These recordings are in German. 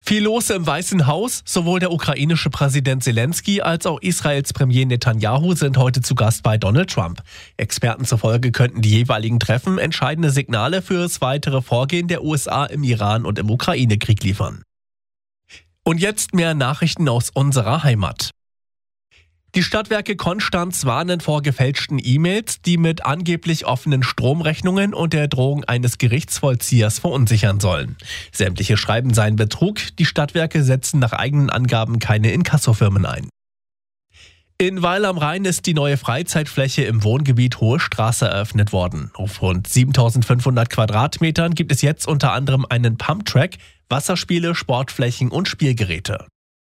Viel los im Weißen Haus. Sowohl der ukrainische Präsident Zelensky als auch Israels Premier Netanyahu sind heute zu Gast bei Donald Trump. Experten zufolge könnten die jeweiligen Treffen entscheidende Signale für das weitere Vorgehen der USA im Iran- und im Ukraine-Krieg liefern. Und jetzt mehr Nachrichten aus unserer Heimat. Die Stadtwerke Konstanz warnen vor gefälschten E-Mails, die mit angeblich offenen Stromrechnungen und der Drohung eines Gerichtsvollziehers verunsichern sollen. Sämtliche Schreiben seien Betrug, die Stadtwerke setzen nach eigenen Angaben keine Inkassofirmen ein. In Weil am Rhein ist die neue Freizeitfläche im Wohngebiet Hohe Straße eröffnet worden. Auf rund 7.500 Quadratmetern gibt es jetzt unter anderem einen Pumptrack, Wasserspiele, Sportflächen und Spielgeräte.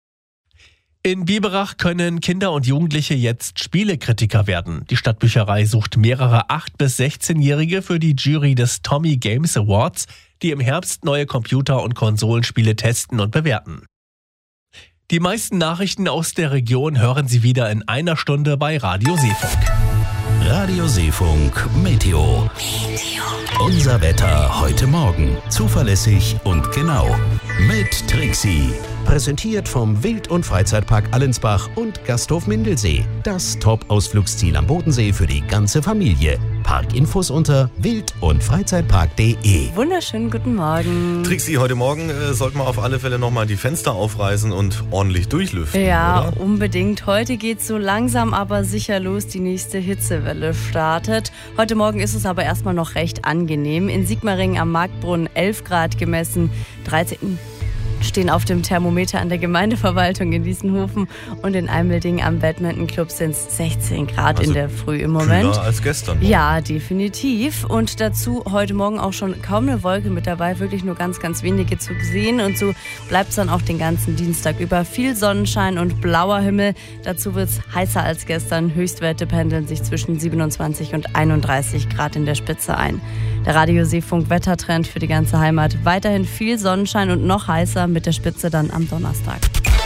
In Biberach können Kinder und Jugendliche jetzt Spielekritiker werden. Die Stadtbücherei sucht mehrere 8- bis 16-Jährige für die Jury des Tommy Games Awards, die im Herbst neue Computer- und Konsolenspiele testen und bewerten. Die meisten Nachrichten aus der Region hören Sie wieder in einer Stunde bei Radio Seefunk. Radio Seefunk Meteo. Unser Wetter heute Morgen. Zuverlässig und genau. Mit Trixie. Präsentiert vom Wild- und Freizeitpark Allensbach und Gasthof Mindelsee. Das Top-Ausflugsziel am Bodensee für die ganze Familie. Parkinfos unter wild-und-freizeitpark.de. Wunderschönen guten Morgen. Trixie, heute Morgen sollten wir auf alle Fälle nochmal die Fenster aufreißen und ordentlich durchlüften. Ja, oder? Unbedingt. Heute geht's so langsam aber sicher los. Die nächste Hitzewelle startet. Heute Morgen ist es aber erstmal noch recht angenehm. In Sigmaringen am Marktbrunnen 11 Grad gemessen, 13 stehen auf dem Thermometer an der Gemeindeverwaltung in Wiesenhofen und in Eimelding am Badmintonclub sind es 16 Grad Also in der Früh im Moment. Kühler als gestern. Ja, definitiv. Und dazu heute Morgen auch schon kaum eine Wolke mit dabei, wirklich nur ganz, ganz wenige zu sehen. Und so bleibt es dann auch den ganzen Dienstag über. Viel Sonnenschein und blauer Himmel. Dazu wird es heißer als gestern. Höchstwerte pendeln sich zwischen 27 und 31 Grad in der Spitze ein. Der Radio Seefunk Wettertrend für die ganze Heimat. Weiterhin viel Sonnenschein und noch heißer mit der Spitze dann am Donnerstag.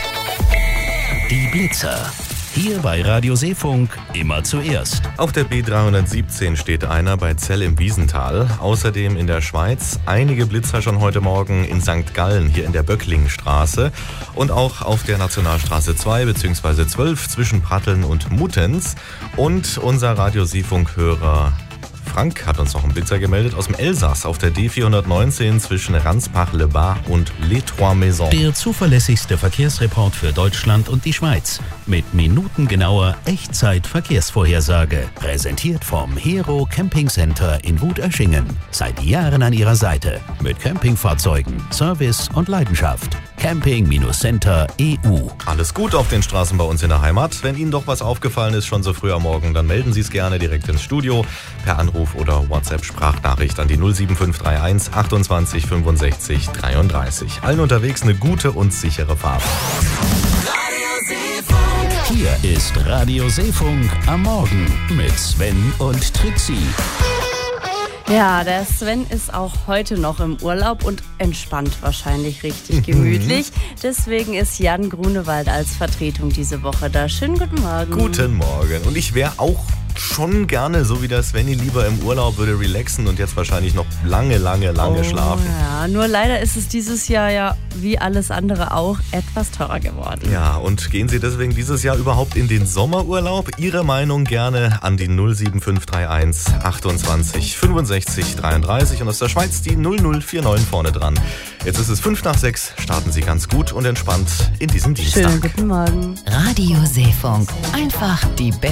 Die Blitzer. Hier bei Radio Seefunk immer zuerst. Auf der B317 steht einer bei Zell im Wiesental. Außerdem in der Schweiz einige Blitzer schon heute Morgen in St. Gallen, hier in der Böcklingstraße. Und auch auf der Nationalstraße 2 bzw. 12 zwischen Pratteln und Muttenz. Und unser Radio Seefunk-Hörer Frank hat uns noch einen Blitzer gemeldet aus dem Elsass auf der D419 zwischen Ranspach-le-Bas und Les Trois Maisons. Der zuverlässigste Verkehrsreport für Deutschland und die Schweiz. Mit minutengenauer Echtzeit-Verkehrsvorhersage. Präsentiert vom Hero Camping Center in Wutöschingen. Seit Jahren an Ihrer Seite. Mit Campingfahrzeugen, Service und Leidenschaft. Camping-Center EU. Alles gut auf den Straßen bei uns in der Heimat. Wenn Ihnen doch was aufgefallen ist, schon so früh am Morgen, dann melden Sie es gerne direkt ins Studio per Anruf oder WhatsApp-Sprachnachricht an die 07531 28 65 33. Allen unterwegs eine gute und sichere Fahrt. Hier ist Radio Seefunk am Morgen mit Sven und Trixie. Ja, der Sven ist auch heute noch im Urlaub und entspannt wahrscheinlich richtig gemütlich. Deswegen ist Jan Grunewald als Vertretung diese Woche da. Schönen guten Morgen. Guten Morgen. Und ich wäre auch schon gerne, so wie der Svenny, lieber im Urlaub, würde relaxen und jetzt wahrscheinlich noch lange schlafen. Ja, nur leider ist es dieses Jahr ja, wie alles andere auch, etwas teurer geworden. Ja, und gehen Sie deswegen dieses Jahr überhaupt in den Sommerurlaub? Ihre Meinung gerne an die 07531 28 65 33 und aus der Schweiz die 0049 vorne dran. Jetzt ist es 5:05, starten Sie ganz gut und entspannt in diesem Dienstag. Schönen guten Morgen. Radio Seefunk. Einfach die